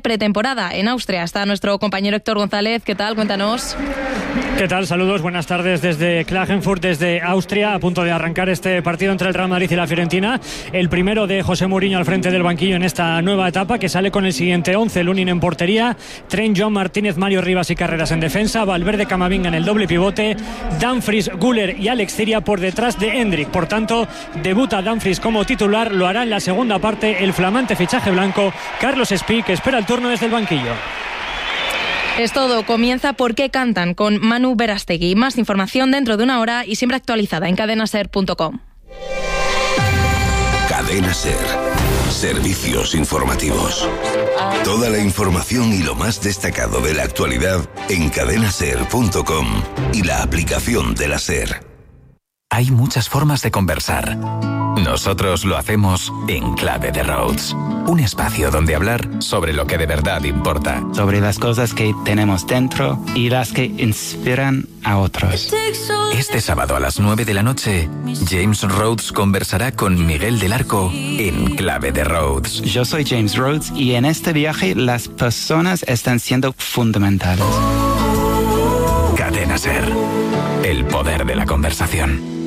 pretemporada en Austria. Está nuestro compañero Héctor González. ¿Qué tal? Cuéntanos. ¿Qué tal? Saludos, buenas tardes desde Klagenfurt, desde Austria, a punto de arrancar este partido entre el Real Madrid y la Fiorentina. El primero de José Mourinho al frente del banquillo en esta nueva etapa, que sale con el siguiente 11: Lunin en portería, Trent, Joan Martínez, Mario Rivas y Carreras en defensa, Valverde, Camavinga en el doble pivote, Dumfries, Güler y Alex Ciria por detrás de Endrick. Por tanto, debuta Dumfries como titular, lo hará en la segunda parte el flamante fichaje blanco Carlos Espí, que espera el turno desde el banquillo. Es todo, comienza ¿Por qué cantan? Con Manu Berastegui. Más información dentro de una hora y siempre actualizada en cadenaser.com. Cadena Ser. Servicios informativos. Toda la información y lo más destacado de la actualidad en cadenaser.com y la aplicación de la Ser. Hay muchas formas de conversar. Nosotros lo hacemos en Clave de Rhodes. Un espacio donde hablar sobre lo que de verdad importa. Sobre las cosas que tenemos dentro y las que inspiran a otros. Este sábado a las 9 de la noche, James Rhodes conversará con Miguel del Arco en Clave de Rhodes. Yo soy James Rhodes y en este viaje las personas están siendo fundamentales. Cadena Ser. El poder de la conversación.